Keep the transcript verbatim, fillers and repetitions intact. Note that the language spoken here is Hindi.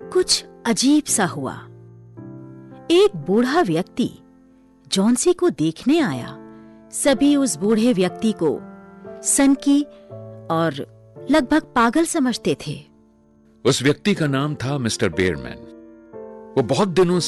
कुछ अजीब सा हुआ। एक बूढ़ा व्यक्ति जॉन्सी को देखने आया। सभी उस बूढ़े व्यक्ति को सनकी और लगभग पागल समझते थे। उस व्यक्ति का नाम था मिस्टर बेयरमैन। वो बहुत दिनों